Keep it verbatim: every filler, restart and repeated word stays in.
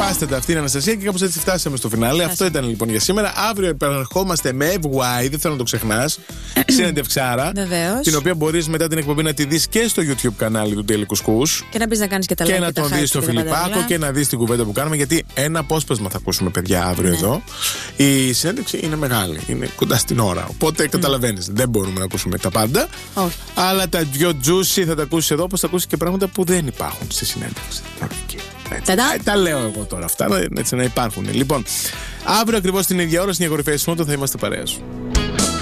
Σπάστε τα αυτή η Αναστασία και κάπως έτσι φτάσαμε στο φινάλε. Αυτό ήταν λοιπόν για σήμερα. Αύριο επαναρχόμαστε με Ευ Γουάι, δεν θέλω να το ξεχνάς. Συνεντευξάρα. Βεβαίως. Την οποία μπορείς μετά την εκπομπή να τη δεις και στο YouTube κανάλι του Daily Κουσκούς. Και να μπεις να κάνεις και τα like και να και τον δεις στο Φιλιππάκο και να δεις την κουβέντα που κάνουμε. Γιατί ένα απόσπασμα θα ακούσουμε, παιδιά, αύριο ναι. εδώ. Η συνέντευξη είναι μεγάλη. Είναι κοντά στην ώρα. Οπότε mm. καταλαβαίνεις. Δεν μπορούμε να ακούσουμε τα πάντα. Oh. Αλλά τα δυο juicy θα τα ακούσεις εδώ, όπως θα ακούσεις και πράγματα που δεν υπάρχουν στη συνέντευξη. Έτσι. Τα, τα λέω εγώ τώρα αυτά, έτσι να υπάρχουν. Λοιπόν, αύριο ακριβώς την ίδια ώρα στην κορυφαία σου θα είμαστε παρέα σου.